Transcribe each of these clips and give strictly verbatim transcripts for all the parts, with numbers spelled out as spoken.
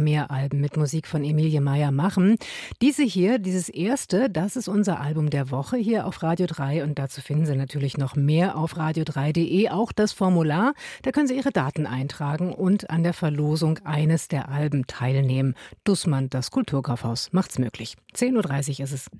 mehr Alben mit Musik von Emilie Meier machen. Diese hier, dieses erste, das ist unser Album der Woche hier auf Radio drei und dazu finden Sie natürlich noch mehr auf radio drei punkt de, auch das Formular. Da können Sie Ihre Daten eintragen und an der Verlosung eines der Alben teilnehmen. Dussmann, das Kulturkaufhaus, macht's möglich. zehn Uhr dreißig ist es.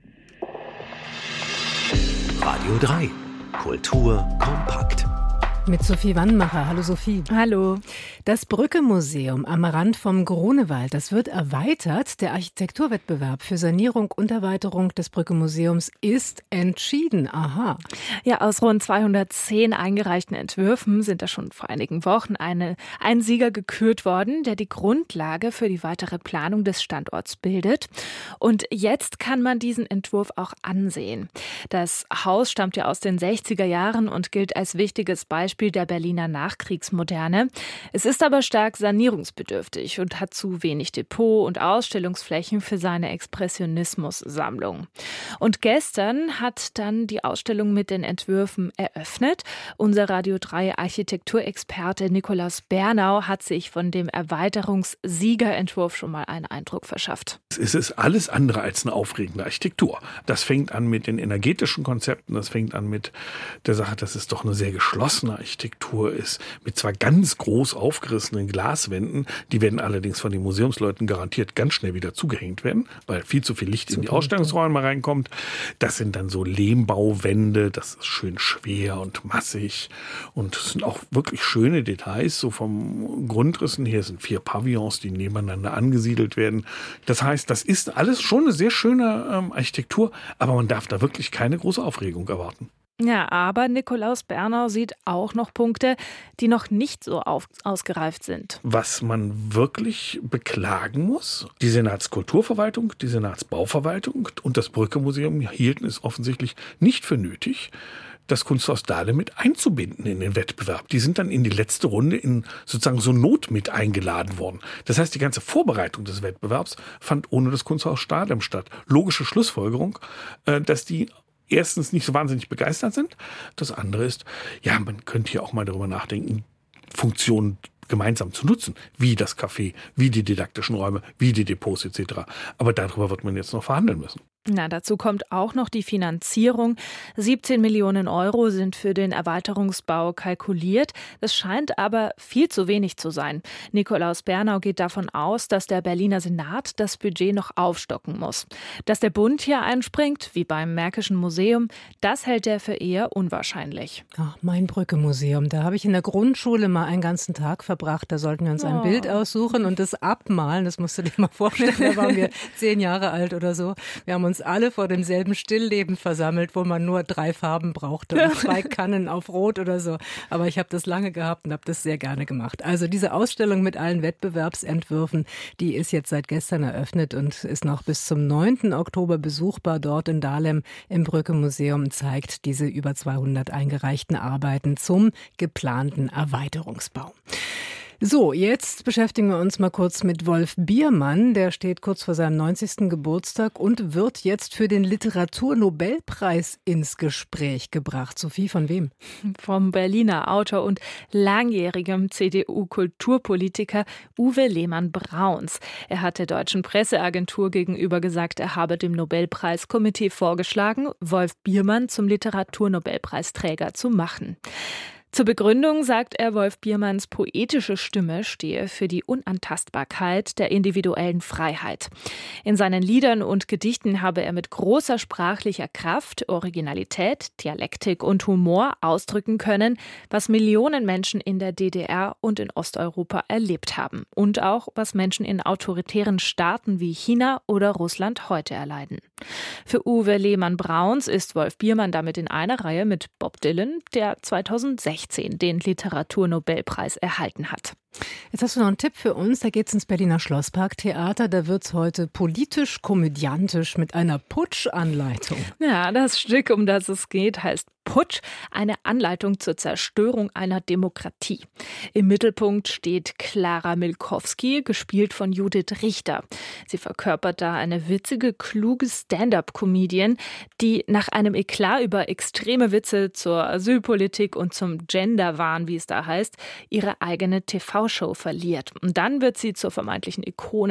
Radio drei. Kultur kompakt. Mit Sophie Wannmacher. Hallo Sophie. Hallo. Das Brücke-Museum am Rand vom Grunewald, das wird erweitert. Der Architekturwettbewerb für Sanierung und Erweiterung des Brücke-Museums ist entschieden. Aha. Ja, aus rund zweihundertzehn eingereichten Entwürfen sind da schon vor einigen Wochen eine, ein Sieger gekürt worden, der die Grundlage für die weitere Planung des Standorts bildet. Und jetzt kann man diesen Entwurf auch ansehen. Das Haus stammt ja aus den sechziger Jahren und gilt als wichtiges Beispiel der Berliner Nachkriegsmoderne. Es ist aber stark sanierungsbedürftig und hat zu wenig Depot und Ausstellungsflächen für seine Expressionismus-Sammlung. Und gestern hat dann die Ausstellung mit den Entwürfen eröffnet. Unser Radio drei Architekturexperte Nikolaus Bernau hat sich von dem Erweiterungssiegerentwurf schon mal einen Eindruck verschafft. Es ist alles andere als eine aufregende Architektur. Das fängt an mit den energetischen Konzepten, das fängt an mit der Sache, dass es doch eine sehr geschlossene Architektur ist, mit zwar ganz groß aufgerissenen Glaswänden, die werden allerdings von den Museumsleuten garantiert ganz schnell wieder zugehängt werden, weil viel zu viel Licht in die Ausstellungsräume reinkommt. Das sind dann so Lehmbauwände, das ist schön schwer und massig und es sind auch wirklich schöne Details, so vom Grundrissen her sind vier Pavillons, die nebeneinander angesiedelt werden. Das heißt, das ist alles schon eine sehr schöne ähm, Architektur, aber man darf da wirklich keine große Aufregung erwarten. Ja, aber Nikolaus Bernau sieht auch noch Punkte, die noch nicht so auf, ausgereift sind. Was man wirklich beklagen muss, die Senatskulturverwaltung, die Senatsbauverwaltung und das Brücke-Museum hielten es offensichtlich nicht für nötig, das Kunsthaus Dahlem mit einzubinden in den Wettbewerb. Die sind dann in die letzte Runde in sozusagen so Not mit eingeladen worden. Das heißt, die ganze Vorbereitung des Wettbewerbs fand ohne das Kunsthaus Dahlem statt. Logische Schlussfolgerung, dass die erstens nicht so wahnsinnig begeistert sind. Das andere ist, ja, man könnte hier auch mal darüber nachdenken, Funktionen gemeinsam zu nutzen, wie das Café, wie die didaktischen Räume, wie die Depots et cetera. Aber darüber wird man jetzt noch verhandeln müssen. Na, dazu kommt auch noch die Finanzierung. siebzehn Millionen Euro sind für den Erweiterungsbau kalkuliert. Das scheint aber viel zu wenig zu sein. Nikolaus Bernau geht davon aus, dass der Berliner Senat das Budget noch aufstocken muss. Dass der Bund hier einspringt, wie beim Märkischen Museum, das hält er für eher unwahrscheinlich. Ach, mein Brücke-Museum, da habe ich in der Grundschule mal einen ganzen Tag verbracht. Da sollten wir uns ein oh. Bild aussuchen und das abmalen. Das musst du dir mal vorstellen. Da waren wir zehn Jahre alt oder so. Wir haben uns alle vor demselben Stillleben versammelt, wo man nur drei Farben brauchte und zwei Kannen auf Rot oder so. Aber ich habe das lange gehabt und habe das sehr gerne gemacht. Also diese Ausstellung mit allen Wettbewerbsentwürfen, die ist jetzt seit gestern eröffnet und ist noch bis zum neunten Oktober besuchbar dort in Dahlem im Brücke-Museum, zeigt diese über zweihundert eingereichten Arbeiten zum geplanten Erweiterungsbau. So, jetzt beschäftigen wir uns mal kurz mit Wolf Biermann. Der steht kurz vor seinem neunzigsten Geburtstag und wird jetzt für den Literaturnobelpreis ins Gespräch gebracht. Sophie, von wem? Vom Berliner Autor und langjährigem C D U-Kulturpolitiker Uwe Lehmann-Brauns. Er hat der Deutschen Presseagentur gegenüber gesagt, er habe dem Nobelpreiskomitee vorgeschlagen, Wolf Biermann zum Literaturnobelpreisträger zu machen. Zur Begründung sagt er, Wolf Biermanns poetische Stimme stehe für die Unantastbarkeit der individuellen Freiheit. In seinen Liedern und Gedichten habe er mit großer sprachlicher Kraft, Originalität, Dialektik und Humor ausdrücken können, was Millionen Menschen in der D D R und in Osteuropa erlebt haben und auch, was Menschen in autoritären Staaten wie China oder Russland heute erleiden. Für Uwe Lehmann-Brauns ist Wolf Biermann damit in einer Reihe mit Bob Dylan, der zweitausendsechzehn den Literaturnobelpreis erhalten hat. Jetzt hast du noch einen Tipp für uns. Da geht's ins Berliner Schlossparktheater. Da wird's heute politisch-komödiantisch mit einer Putschanleitung. Ja, das Stück, um das es geht, heißt Putsch, eine Anleitung zur Zerstörung einer Demokratie. Im Mittelpunkt steht Clara Milkowski, gespielt von Judith Richter. Sie verkörpert da eine witzige, kluge Stand-up-Comedian, die nach einem Eklat über extreme Witze zur Asylpolitik und zum Genderwahn, wie es da heißt, ihre eigene T V-Show verliert. Und dann wird sie zur vermeintlichen Ikone